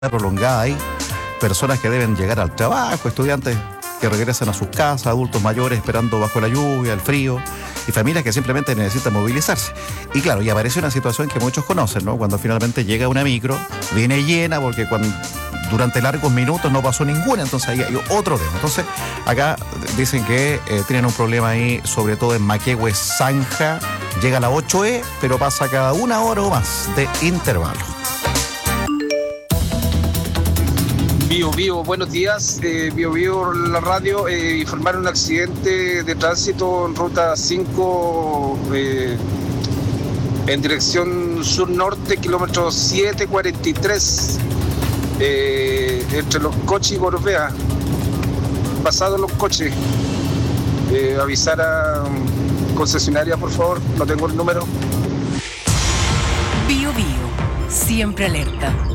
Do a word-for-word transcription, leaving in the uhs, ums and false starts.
prolongada ahí, personas que deben llegar al trabajo, estudiantes que regresan a sus casas, adultos mayores esperando bajo la lluvia, el frío, y familias que simplemente necesitan movilizarse. Y claro, y aparece una situación que muchos conocen, ¿no? Cuando finalmente llega una micro, viene llena porque cuando, durante largos minutos no pasó ninguna, entonces ahí hay otro tema. Entonces, acá dicen que eh, tienen un problema ahí, sobre todo en Maquehue Zanja, llega a la ocho E, pero pasa cada una hora o más de intervalo. Bio Bio, buenos días. Eh, Bio Bio, la radio, eh, informar un accidente de tránsito en ruta cinco eh, en dirección sur-norte, kilómetro siete cuarenta y tres, eh, entre Los Coches y Gorbea. Pasado Los Coches, eh, avisar a um, concesionaria, por favor, no tengo el número. Bio Bio, siempre alerta.